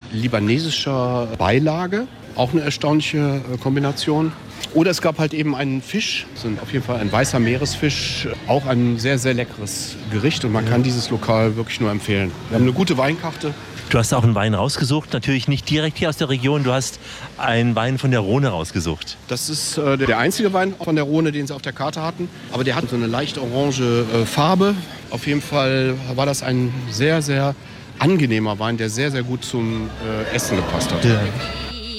libanesischer Beilage. Auch eine erstaunliche Kombination. Oder es gab halt eben einen Fisch, auf jeden Fall ein weißer Meeresfisch, auch ein sehr, sehr leckeres Gericht und man kann dieses Lokal wirklich nur empfehlen. Wir haben eine gute Weinkarte. Du hast auch einen Wein rausgesucht, natürlich nicht direkt hier aus der Region, du hast einen Wein von der Rhone rausgesucht. Das ist der einzige Wein von der Rhone, den sie auf der Karte hatten, aber der hat so eine leicht orange Farbe. Auf jeden Fall war das ein sehr, sehr angenehmer Wein, der sehr, sehr gut zum Essen gepasst hat. Ja.